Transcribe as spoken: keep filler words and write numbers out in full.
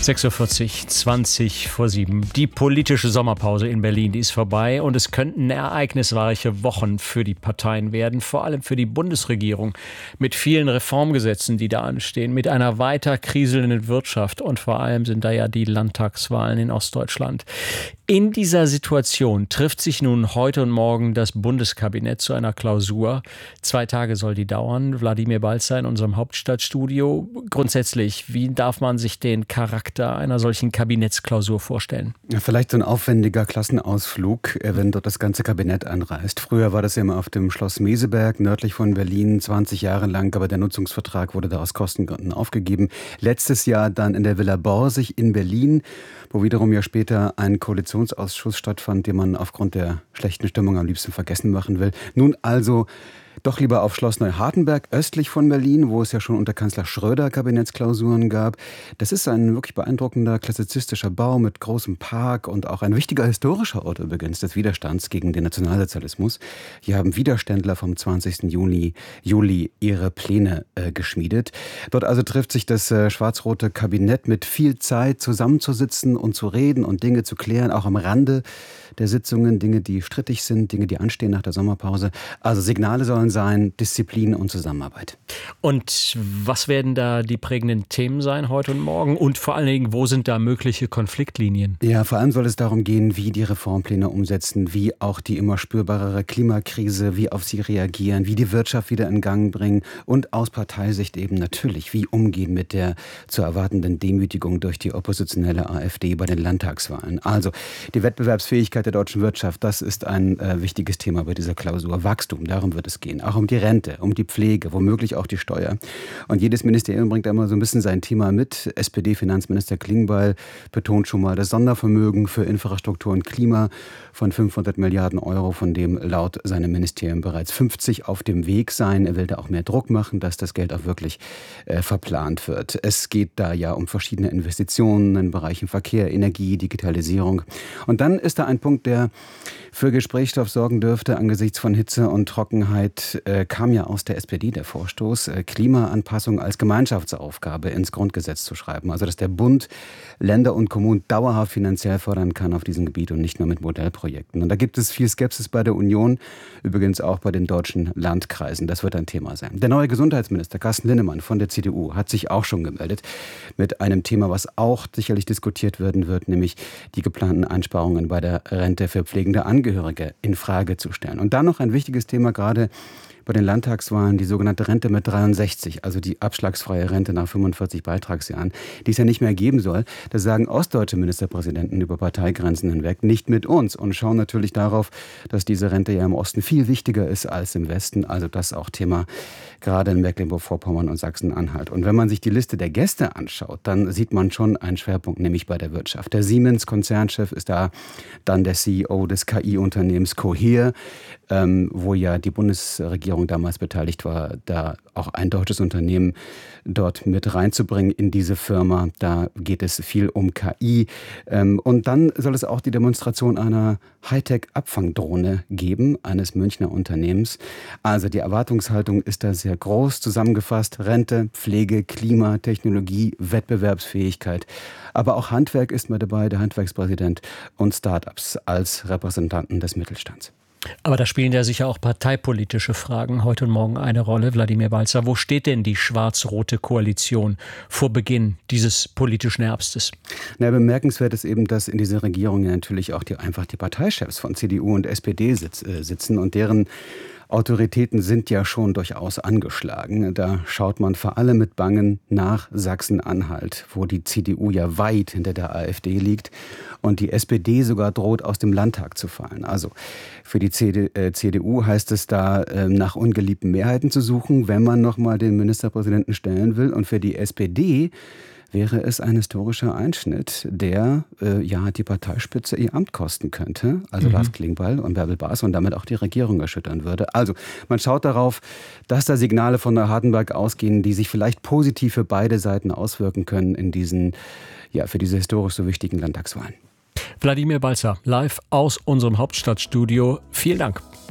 sechs Uhr vierzig, zwanzig vor sieben. Die politische Sommerpause in Berlin, die ist vorbei und es könnten ereignisreiche Wochen für die Parteien werden, vor allem für die Bundesregierung, mit vielen Reformgesetzen, die da anstehen, mit einer weiter kriselnden Wirtschaft und vor allem sind da ja die Landtagswahlen in Ostdeutschland. In dieser Situation trifft sich nun heute und morgen das Bundeskabinett zu einer Klausur. Zwei Tage soll die dauern. Wladimir Balzer in unserem Hauptstadtstudio. Grundsätzlich, wie darf man sich den Charakter einer solchen Kabinettsklausur vorstellen? Ja, vielleicht so ein aufwendiger Klassenausflug, wenn dort das ganze Kabinett anreist. Früher war das ja immer auf dem Schloss Meseberg, nördlich von Berlin, zwanzig Jahre lang, aber der Nutzungsvertrag wurde da aus Kostengründen aufgegeben. Letztes Jahr dann in der Villa Borsig in Berlin, wo wiederum ja später ein Koalitionsausschuss stattfand, den man aufgrund der schlechten Stimmung am liebsten vergessen machen will. Nun also doch lieber auf Schloss Neuhardenberg, östlich von Berlin, wo es ja schon unter Kanzler Schröder Kabinettsklausuren gab. Das ist ein wirklich beeindruckender klassizistischer Bau mit großem Park und auch ein wichtiger historischer Ort übrigens des Widerstands gegen den Nationalsozialismus. Hier haben Widerständler vom zwanzigsten Juli, Juli ihre Pläne äh, geschmiedet. Dort also trifft sich das äh, schwarz-rote Kabinett mit viel Zeit zusammenzusitzen und zu reden und Dinge zu klären, auch am Rande der Sitzungen, Dinge, die strittig sind, Dinge, die anstehen nach der Sommerpause. Also Signale sollen sein, Disziplin und Zusammenarbeit. Und was werden da die prägenden Themen sein heute und morgen? Und vor allen Dingen, wo sind da mögliche Konfliktlinien? Ja, vor allem soll es darum gehen, wie die Reformpläne umsetzen, wie auch die immer spürbarere Klimakrise, wie auf sie reagieren, wie die Wirtschaft wieder in Gang bringen und aus Parteisicht eben natürlich, wie umgehen mit der zu erwartenden Demütigung durch die oppositionelle AfD bei den Landtagswahlen. Also die Wettbewerbsfähigkeit der deutschen Wirtschaft, das ist ein äh, wichtiges Thema bei dieser Klausur. Wachstum, darum wird es gehen. Auch um die Rente, um die Pflege, womöglich auch die Steuer. Und jedes Ministerium bringt da immer so ein bisschen sein Thema mit. S P D-Finanzminister Klingbeil betont schon mal das Sondervermögen für Infrastruktur und Klima von fünfhundert Milliarden Euro, von dem laut seinem Ministerium bereits fünfzig auf dem Weg seien. Er will da auch mehr Druck machen, dass das Geld auch wirklich äh, verplant wird. Es geht da ja um verschiedene Investitionen in Bereichen Verkehr, Energie, Digitalisierung. Und dann ist da ein Punkt, der für Gesprächsstoff sorgen dürfte. Angesichts von Hitze und Trockenheit äh, kam ja aus der S P D der Vorstoß, äh, Klimaanpassung als Gemeinschaftsaufgabe ins Grundgesetz zu schreiben. Also dass der Bund Länder und Kommunen dauerhaft finanziell fördern kann auf diesem Gebiet und nicht nur mit Modellprojekten. Und da gibt es viel Skepsis bei der Union, übrigens auch bei den deutschen Landkreisen. Das wird ein Thema sein. Der neue Gesundheitsminister Carsten Linnemann von der C D U hat sich auch schon gemeldet mit einem Thema, was auch sicherlich diskutiert werden wird, nämlich die geplanten Einsparungen bei der Rente für pflegende Angehörige in Frage zu stellen. Und dann noch ein wichtiges Thema gerade bei den Landtagswahlen, die sogenannte Rente mit dreiundsechzig, also die abschlagsfreie Rente nach fünfundvierzig Beitragsjahren, die es ja nicht mehr geben soll. Das sagen ostdeutsche Ministerpräsidenten über Parteigrenzen hinweg, nicht mit uns, und schauen natürlich darauf, dass diese Rente ja im Osten viel wichtiger ist als im Westen. Also das auch Thema gerade in Mecklenburg-Vorpommern und Sachsen-Anhalt. Und wenn man sich die Liste der Gäste anschaut, dann sieht man schon einen Schwerpunkt, nämlich bei der Wirtschaft. Der Siemens-Konzernchef ist da, dann der C E O des K I-Unternehmens Cohere, ähm, wo ja die Bundesregierung damals beteiligt war, da auch ein deutsches Unternehmen dort mit reinzubringen in diese Firma. Da geht es viel um K I. Ähm, und dann soll es auch die Demonstration einer Hightech-Abfangdrohne geben, eines Münchner Unternehmens. Also die Erwartungshaltung ist da sehr groß. Zusammengefasst: Rente, Pflege, Klima, Technologie, Wettbewerbsfähigkeit. Aber auch Handwerk ist mit dabei, der Handwerkspräsident, und Start-ups als Repräsentanten des Mittelstands. Aber da spielen ja sicher auch parteipolitische Fragen heute und morgen eine Rolle. Wladimir Balzer, wo steht denn die schwarz-rote Koalition vor Beginn dieses politischen Herbstes? Na, bemerkenswert ist eben, dass in dieser Regierung ja natürlich auch die, einfach die Parteichefs von C D U und S P D sitz, äh, sitzen und deren Autoritäten sind ja schon durchaus angeschlagen. Da schaut man vor allem mit Bangen nach Sachsen-Anhalt, wo die C D U ja weit hinter der AfD liegt und die S P D sogar droht, aus dem Landtag zu fallen. Also für die C D U heißt es da, nach ungeliebten Mehrheiten zu suchen, wenn man nochmal den Ministerpräsidenten stellen will. Und für die S P D wäre es ein historischer Einschnitt, der äh, ja die Parteispitze ihr Amt kosten könnte, also mhm. Lars Klingbeil und Bärbel Baas, und damit auch die Regierung erschüttern würde. Also man schaut darauf, dass da Signale von Neuhardenberg ausgehen, die sich vielleicht positiv für beide Seiten auswirken können in diesen, ja, für diese historisch so wichtigen Landtagswahlen. Wladimir Balzer, live aus unserem Hauptstadtstudio. Vielen Dank.